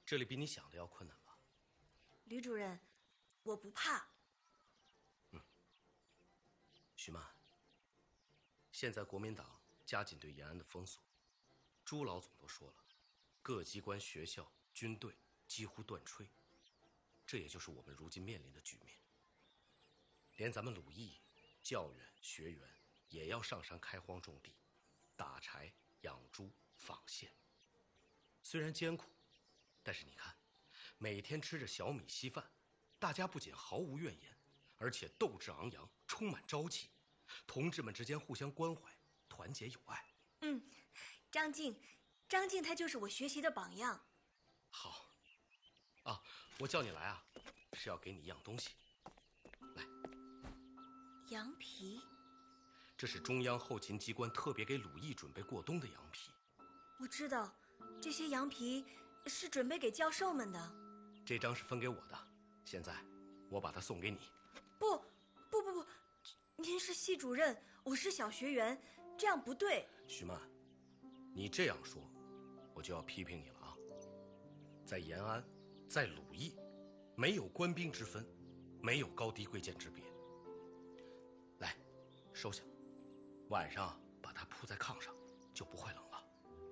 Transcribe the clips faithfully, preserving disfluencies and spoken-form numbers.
这里比你想的要困难吧？ 吕主任，我不怕。 嗯，徐曼，现在国民党加紧对延安的封锁，朱老总都说了，各机关、学校、军队几乎断炊，这也就是我们如今面临的局面。连咱们鲁艺、教员、学员也要上山开荒种地，打柴、养猪、纺线。虽然艰苦，但是你看，每天吃着小米稀饭，大家不仅毫无怨言，而且斗志昂扬，充满朝气。同志们之间互相关怀，团结友爱。 嗯，张静，张静他就是我学习的榜样。 好，啊，我叫你来啊，是要给你一样东西。来， 羊皮， 这是中央后勤机关特别给鲁艺准备过冬的羊皮。 我知道，这些羊皮是准备给教授们的。 这张是分给我的，现在我把它送给你。 不，不不不，您是系主任，我是小学员，这样不对。 徐曼，你这样说，我就要批评你了啊！在延安，在鲁艺，没有官兵之分，没有高低贵贱之别。来，收下，晚上把它铺在炕上，就不会冷了。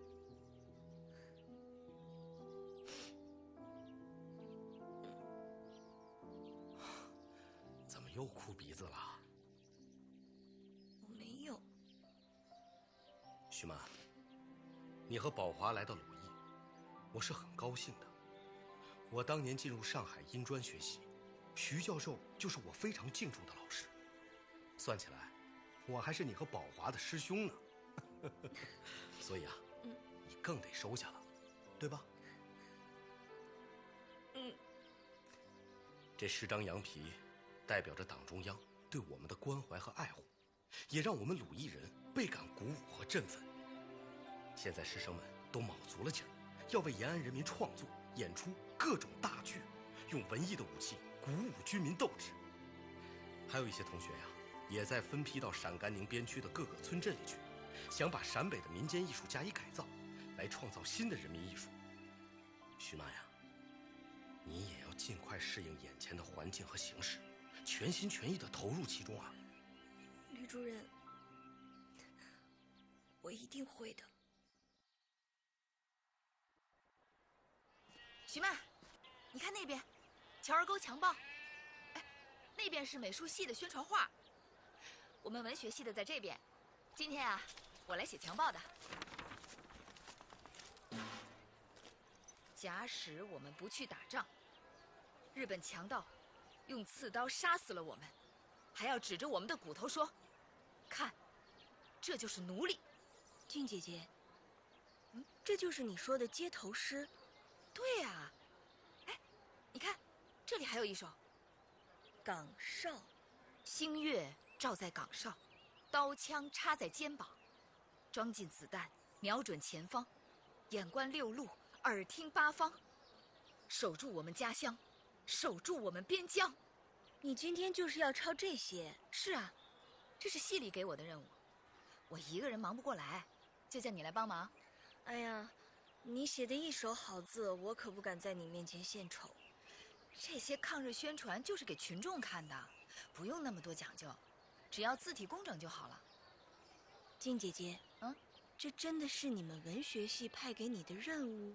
怎么又哭鼻子了？ 我没有。 徐曼，你和宝华来到鲁艺，我是很高兴的。我当年进入上海音专学习，徐教授就是我非常敬重的老师。算起来，我还是你和宝华的师兄呢。所以啊， 嗯， 你更得收下了，对吧？ 嗯， 这十张羊皮代表着党中央对我们的关怀和爱护，也让我们鲁艺人倍感鼓舞和振奋。现在师生们都卯足了劲儿，要为延安人民创作、演出各种大剧，用文艺的武器鼓舞军民斗志。还有一些同学呀，也在分批到陕甘宁边区的各个村镇里去，想把陕北的民间艺术加以改造，来创造新的人民艺术。徐曼呀，你也要尽快适应眼前的环境和形势，全心全意地投入其中啊！ 吕主任，我一定会的。 徐曼，你看那边，乔儿沟强报。哎，那边是美术系的宣传画，我们文学系的在这边。今天啊，我来写强报的。假使我们不去打仗，日本强盗用刺刀杀死了我们，还要指着我们的骨头说：“看，这就是奴隶。” 静姐姐，嗯，这就是你说的街头诗？ 对呀、啊，哎，你看，这里还有一首： 岗哨， 星月照在岗哨，刀枪插在肩膀，装进子弹，瞄准前方，眼观六路，耳听八方，守住我们家乡，守住我们边疆。 你今天就是要抄这些？ 是啊，这是系里给我的任务，我一个人忙不过来，就叫你来帮忙。 哎呀，你写的一手好字，我可不敢在你面前献丑。 这些抗日宣传就是给群众看的，不用那么多讲究，只要字体工整就好了。 金姐姐， 嗯， 这真的是你们文学系派给你的任务？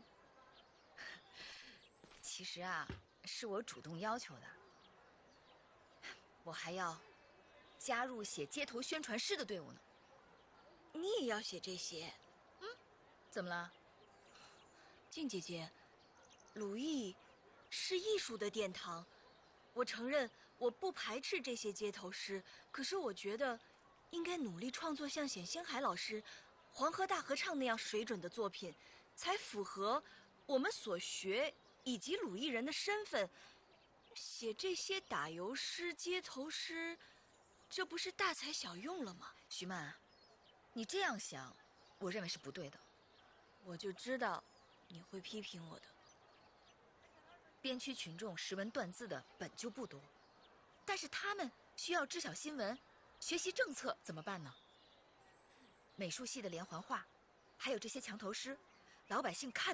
其实啊，是我主动要求的。我还要加入写街头宣传诗的队伍呢。 你也要写这些？ 嗯，怎么了？ 静姐姐，鲁艺是艺术的殿堂，我承认我不排斥这些街头诗，可是我觉得应该努力创作像冼星海老师《黄河大合唱》那样水准的作品，才符合我们所学以及鲁艺人的身份。写这些打油诗、街头诗，这不是大材小用了吗？ 徐曼，你这样想，我认为是不对的。 我就知道你会批评我的。 边区群众识文断字的本就不多，但是他们需要知晓新闻、学习政策，怎么办呢？美术系的连环画，还有这些墙头诗，老百姓看